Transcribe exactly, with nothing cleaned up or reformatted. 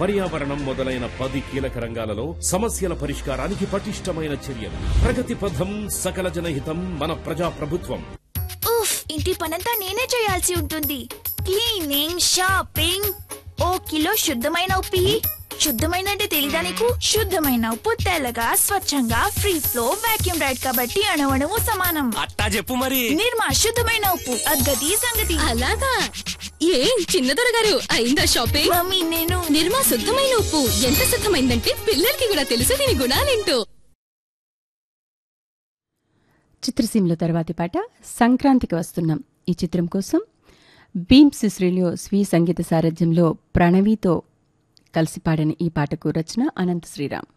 పర్యావరణం మొదలైన పది కీలక రంగాలలో సమస్యల పరిష్కారానికి పటిష్టమైన చర్యలు. ప్రగతి పథం, సకల జనహితం, మన ప్రజా ప్రభుత్వం. ఉఫ్, ఇంటి పనంతా నేనే చేయాల్సి ఉంటుంది. క్లీనింగ్, షాపింగ్, ఓ కిలో శుద్ధమైన ఉప్పు. శుద్ధమైన అంటే తెలీదా నీకు? శుద్ధమైన ఉప్పు తెల్లగా, స్వచ్ఛంగా, ఫ్రీ ఫ్లో, వాక్యూమ్ రైడ్ కాబట్టి అణువణువు సమానం. అట్టా చెప్పు మరి. నిర్మా శుద్ధమైన ఉప్పు, అగ్గది సంగతి. అలాగా? ఏం చిన్నదొర గారు, అయిందా షాపింగ్? మమ్మీ నేను నిర్మా శుద్ధమైన ఉప్పు ఎంత శుద్ధమైందంటే పిల్లలకి కూడా తెలుసు దీని గుణాలేంటో. చిత్రసీమలో తర్వాతి పాట సంక్రాంతికి వస్తున్నాం. ఈ చిత్రం కోసం భీమ్ సిస్రీలో స్వీయ సంగీత సారథ్యంలో ప్రణవితో కలిసి పాడిన ఈ పాటకు రచన అనంత శ్రీరామ్.